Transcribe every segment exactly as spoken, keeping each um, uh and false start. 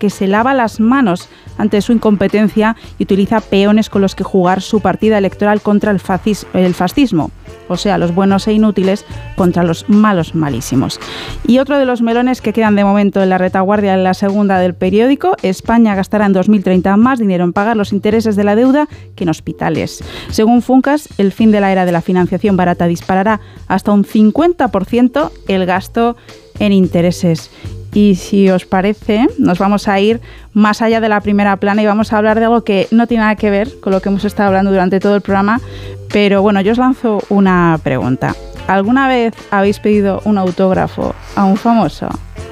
que se lava las manos ante su incompetencia y utiliza peones con los que jugar su partida electoral contra el, fascis- el fascismo. O sea, los buenos e inútiles contra los malos malísimos. Y otro de los melones que quedan de momento en la retaguardia en la segunda del periódico: España gastará en dos mil treinta más dinero en pagar los intereses de la deuda que en hospitales. Según Funcas, el fin de la era de la financiación barata disparará hasta un cincuenta por ciento el gasto en intereses. Y si os parece, nos vamos a ir más allá de la primera plana y vamos a hablar de algo que no tiene nada que ver con lo que hemos estado hablando durante todo el programa. Pero bueno, yo os lanzo una pregunta. ¿Alguna vez habéis pedido un autógrafo a un famoso?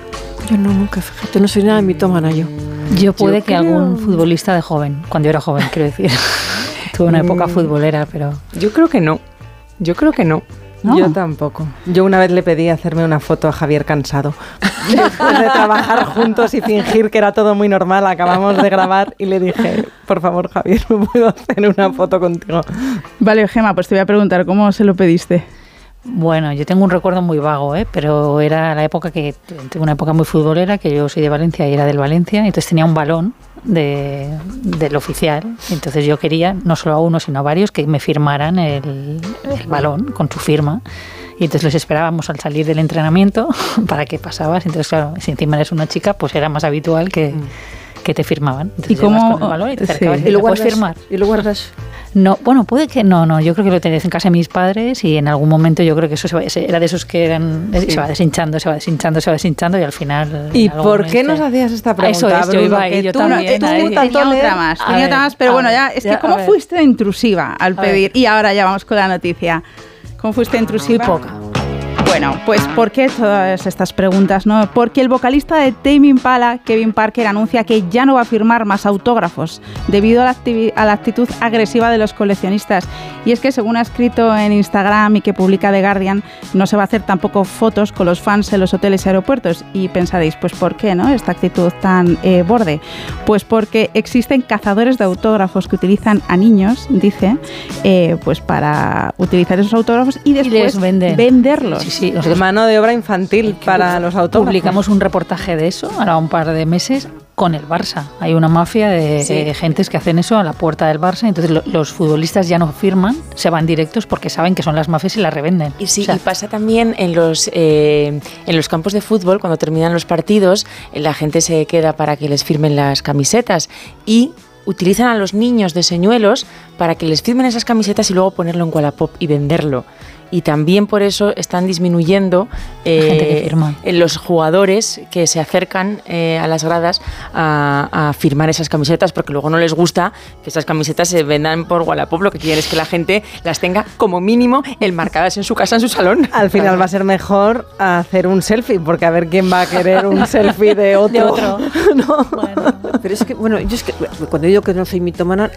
Yo no, nunca, fíjate, no soy nada mitómana yo. Yo puede yo que creo... algún futbolista de joven, cuando yo era joven, quiero decir. Tuve una época futbolera, pero... Yo creo que no. Yo creo que no. No. Yo tampoco. Yo una vez le pedí hacerme una foto a Javier Cansado. Después de trabajar juntos y fingir que era todo muy normal, acabamos de grabar y le dije, por favor, Javier, ¿me puedo hacer una foto contigo? Vale, Gemma, pues te voy a preguntar, ¿cómo se lo pediste? Bueno, yo tengo un recuerdo muy vago, ¿eh? Pero era la época que, tengo una época muy futbolera, que yo soy de Valencia y era del Valencia, y entonces tenía un balón de, del oficial, entonces yo quería, no solo a uno, sino a varios, que me firmaran el, el balón con su firma, y entonces los esperábamos al salir del entrenamiento para que pasabas, entonces claro, si encima eres una chica, pues era más habitual que... que te firmaban. Entonces, ¿y cómo? Con el balón y te acercabas, sí. ¿Y lo guardas, puedes firmar? ¿Y lo guardas? No, bueno, puede que no, no. Yo creo que lo tenías en casa de mis padres y en algún momento yo creo que eso se va, era de esos que eran, sí. se va deshinchando, se va deshinchando, se va deshinchando y al final... ¿Y por qué nos hacías esta pregunta? Eso es, yo iba ahí, yo tú, también. No, tú, tenía otra más, tenía otra más, pero bueno, ya, es que ¿cómo fuiste de intrusiva al pedir? Y ahora ya vamos con la noticia. ¿Cómo fuiste de intrusiva? Muy poca. Bueno, pues ¿por qué todas estas preguntas, no? Porque el vocalista de Tame Impala, Kevin Parker, anuncia que ya no va a firmar más autógrafos debido a la, activi- a la actitud agresiva de los coleccionistas. Y es que, según ha escrito en Instagram y que publica The Guardian, no se va a hacer tampoco fotos con los fans en los hoteles y aeropuertos. Y pensaréis, pues ¿por qué, no? Esta actitud tan eh, borde. Pues porque existen cazadores de autógrafos que utilizan a niños, dice, eh, pues para utilizar esos autógrafos y después y venden. venderlos. Sí, sí. Nosotros mano de obra infantil para los autógrafos. Publicamos un reportaje de eso ahora un par de meses con el Barça. Hay una mafia de sí. eh, gentes que hacen eso a la puerta del Barça. Entonces lo, los futbolistas ya no firman, se van directos porque saben que son las mafias y las revenden. Y sí, o sea, y pasa también en los eh, en los campos de fútbol, cuando terminan los partidos, la gente se queda para que les firmen las camisetas y utilizan a los niños de señuelos para que les firmen esas camisetas y luego ponerlo en Wallapop y venderlo. Y también por eso están disminuyendo eh, gente que firma. los jugadores que se acercan eh, a las gradas a, a firmar esas camisetas, porque luego no les gusta que esas camisetas se vendan por Wallapop. Lo que quieren es que la gente las tenga como mínimo enmarcadas en su casa, en su salón. Al final va a ser mejor hacer un selfie, porque a ver quién va a querer un selfie de otro. De otro. No. Bueno. Pero es que, bueno, yo es que cuando digo que no soy mitómana,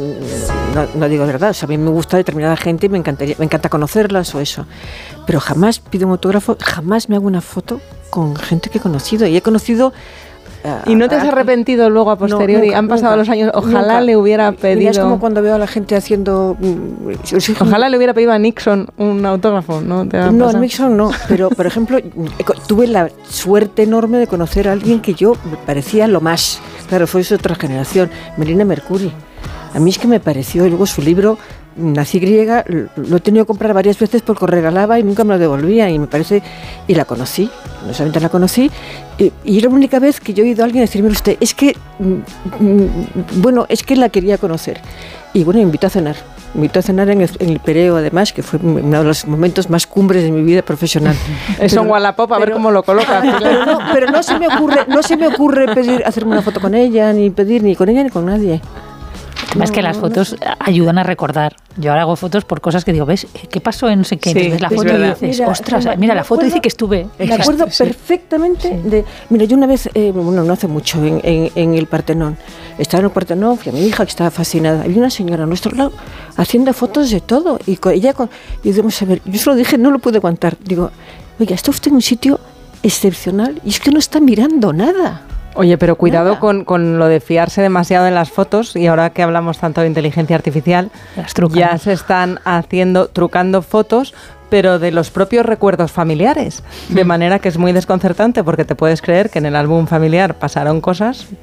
no, no digo verdad. O sea, a mí me gusta determinada gente y me encantaría, me encanta conocerlas o eso. Pero jamás pido un autógrafo, jamás me hago una foto con gente que he conocido. Y he conocido... Uh, ¿Y no te has arrepentido luego a posteriori? No, nunca, Han pasado nunca, los años. Ojalá nunca. le hubiera pedido... Mira, es como cuando veo a la gente haciendo... Ojalá le hubiera pedido a Nixon un autógrafo, ¿no? ¿Te no, a Nixon no. Pero, por ejemplo, tuve la suerte enorme de conocer a alguien que yo me parecía lo más. Claro, fue de otra generación. Melina Mercury. A mí es que me pareció, y luego su libro... Nací griega, lo he tenido que comprar varias veces porque regalaba y nunca me lo devolvía y me parece, y la conocí, no solamente la conocí, y, y era la única vez que yo he oído a alguien decirme, usted, es que, mm, bueno, es que la quería conocer. Y bueno, me invitó a cenar, me invitó a cenar en el, en el Pireo además, que fue uno de los momentos más cumbres de mi vida profesional. Eso en Wallapop, a ver cómo lo coloca. Pero no, pero no se me ocurre, no se me ocurre pedir, hacerme una foto con ella, ni pedir ni con ella ni con nadie. No, es que las fotos no sé. ayudan a recordar. Yo ahora hago fotos por cosas que digo, ¿ves? ¿Qué pasó en no sé qué? Sí, Entonces la foto y dices, mira, ostras, mira, la foto acuerdo, dice que estuve. Me acuerdo sí. perfectamente sí. de... Mira, yo una vez, eh, bueno, no hace mucho, en, en, en el Partenón, estaba en el Partenón, fui a mi hija que estaba fascinada. Había una señora a nuestro lado haciendo fotos de todo. Y con, ella, con, y digamos, a ver, yo solo dije, no lo pude aguantar. Digo, oiga, está usted en un sitio excepcional y es que no está mirando nada. Oye, pero cuidado con, con lo de fiarse demasiado en las fotos, y ahora que hablamos tanto de inteligencia artificial, ya se están haciendo, trucando fotos, pero de los propios recuerdos familiares, de manera que es muy desconcertante porque te puedes creer que en el álbum familiar pasaron cosas,